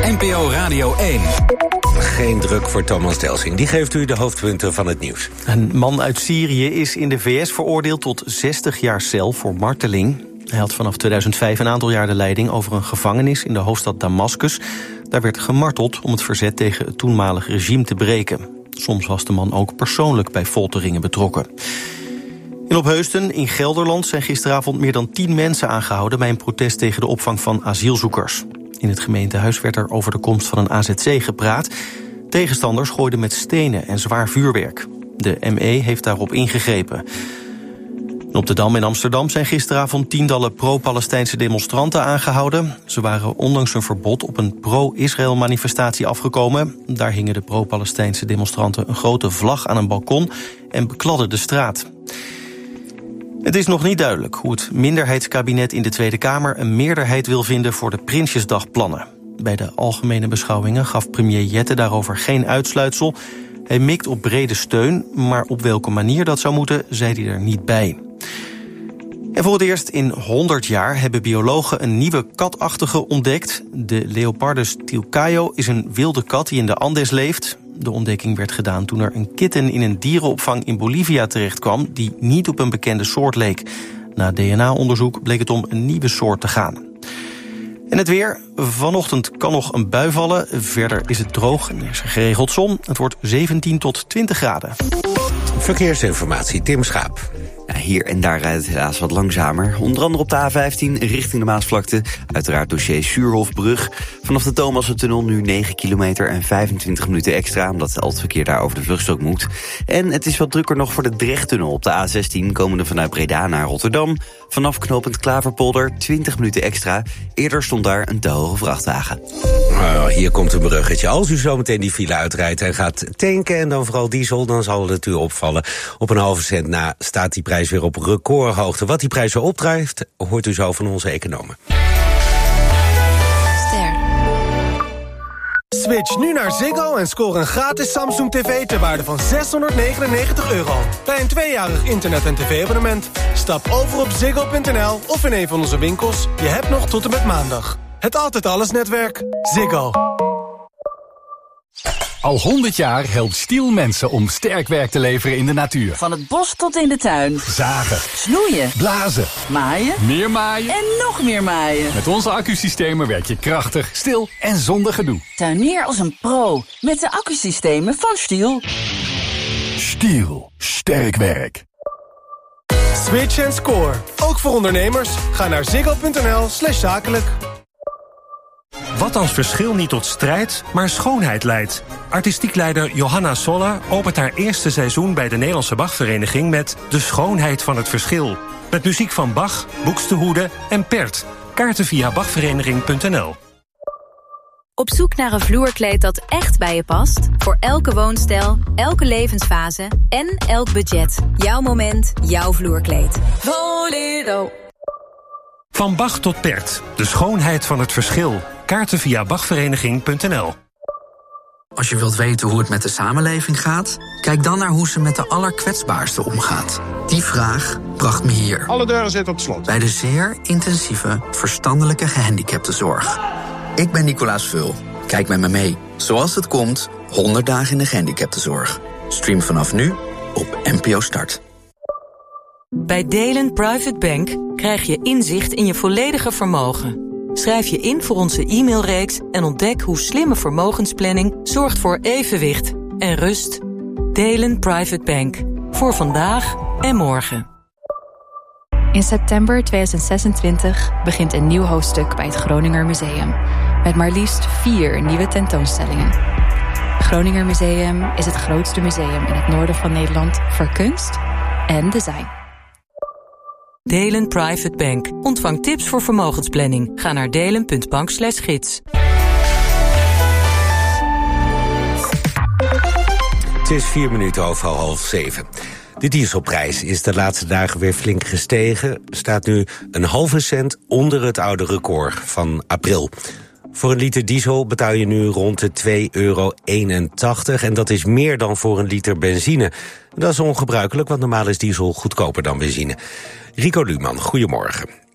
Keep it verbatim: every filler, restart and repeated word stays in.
N P O Radio één. Geen druk voor Thomas Delsing. Die geeft u de hoofdpunten van het nieuws. Een man uit Syrië is in de V S veroordeeld tot zestig jaar cel voor marteling. Hij had vanaf tweeduizend vijf een aantal jaar de leiding over een gevangenis in de hoofdstad Damascus. Daar werd gemarteld om het verzet tegen het toenmalige regime te breken. Soms was de man ook persoonlijk bij folteringen betrokken. In Opheusden in Gelderland zijn gisteravond meer dan tien mensen aangehouden bij een protest tegen de opvang van asielzoekers. In het gemeentehuis werd er over de komst van een A Z C gepraat. Tegenstanders gooiden met stenen en zwaar vuurwerk. De M E heeft daarop ingegrepen. Op de Dam in Amsterdam zijn gisteravond tientallen pro-Palestijnse demonstranten aangehouden. Ze waren ondanks een verbod op een pro-Israël manifestatie afgekomen. Daar hingen de pro-Palestijnse demonstranten een grote vlag aan een balkon en bekladden de straat. Het is nog niet duidelijk hoe het minderheidskabinet in de Tweede Kamer een meerderheid wil vinden voor de Prinsjesdagplannen. Bij de algemene beschouwingen gaf premier Jette daarover geen uitsluitsel. Hij mikt op brede steun, maar op welke manier dat zou moeten, zei hij er niet bij. En voor het eerst in honderd jaar hebben biologen een nieuwe katachtige ontdekt. De Leopardus tilcaio is een wilde kat die in de Andes leeft. De ontdekking werd gedaan toen er een kitten in een dierenopvang in Bolivia terechtkwam die niet op een bekende soort leek. Na D N A-onderzoek bleek het om een nieuwe soort te gaan. En het weer. Vanochtend kan nog een bui vallen. Verder is het droog en er is geregeld zon. Het wordt zeventien tot twintig graden. Verkeersinformatie, Tim Schaap. Ja, hier en daar rijdt het helaas wat langzamer. Onder andere op de A vijftien richting de Maasvlakte. Uiteraard dossier Suurhofbrug. Vanaf de Thomassentunnel nu negen kilometer en vijfentwintig minuten extra, omdat al het verkeer daar over de vluchtstrook moet. En het is wat drukker nog voor de Drechttunnel op de A zestien, komende vanuit Breda naar Rotterdam. Vanaf knooppunt Klaverpolder twintig minuten extra. Eerder stond daar een te hoge vrachtwagen. Oh, hier komt een bruggetje. Als u zometeen die file uitrijdt en gaat tanken, en dan vooral diesel, dan zal het u opvallen. Op een halve cent na staat die prijs weer op recordhoogte. Wat die prijs zo opdrijft, hoort u zo van onze economen. Ster. Switch nu naar Ziggo en score een gratis Samsung T V ter waarde van zeshonderdnegenennegentig euro. Bij een tweejarig internet- en tv-abonnement. Stap over op ziggo punt n l of in een van onze winkels. Je hebt nog tot en met maandag. Het Altijd Alles netwerk. Ziggo. Al honderd jaar helpt Stiel mensen om sterk werk te leveren in de natuur. Van het bos tot in de tuin. Zagen, Snoeien, blazen, maaien meer maaien en nog meer maaien. Met onze accusystemen werk je krachtig, stil en zonder gedoe. Tuinier als een pro met de accusystemen van Stiel. Stiel, sterk werk. Switch en score. Ook voor ondernemers. Ga naar ziggo punt n l slash zakelijk. Wat als verschil niet tot strijd, maar schoonheid leidt? Artistiek leider Johanna Solla opent haar eerste seizoen bij de Nederlandse Bachvereniging met De Schoonheid van het Verschil. Met muziek van Bach, Buxtehude en Pert. Kaarten via bachvereniging punt n l. Op zoek naar een vloerkleed dat echt bij je past? Voor elke woonstijl, elke levensfase en elk budget. Jouw moment, jouw vloerkleed. Bolero. Van Bach tot Pert. De Schoonheid van het Verschil. Kaarten via bachvereniging punt n l. Als je wilt weten hoe het met de samenleving gaat, kijk dan naar hoe ze met de allerkwetsbaarsten omgaat. Die vraag bracht me hier. Alle deuren zitten op slot. Bij de zeer intensieve verstandelijke gehandicaptenzorg. Ik ben Nicolaas Vul. Kijk met me mee. Zoals het komt, honderd dagen in de gehandicaptenzorg. Stream vanaf nu op N P O Start. Bij Delen Private Bank krijg je inzicht in je volledige vermogen. Schrijf je in voor onze e-mailreeks en ontdek hoe slimme vermogensplanning zorgt voor evenwicht en rust. Delen Private Bank. Voor vandaag en morgen. In september tweeduizend zesentwintig begint een nieuw hoofdstuk bij het Groninger Museum. Met maar liefst vier nieuwe tentoonstellingen. Het Groninger Museum is het grootste museum in het noorden van Nederland voor kunst en design. Delen Private Bank. Ontvang tips voor vermogensplanning. Ga naar delen punt bank slash gids. Het is vier minuten over half zeven. De dieselprijs is de laatste dagen weer flink gestegen. Staat nu een halve cent onder het oude record van april. Voor een liter diesel betaal je nu rond de twee euro eenentachtig. En dat is meer dan voor een liter benzine. Dat is ongebruikelijk, want normaal is diesel goedkoper dan benzine. Rico Luhman, goedemorgen.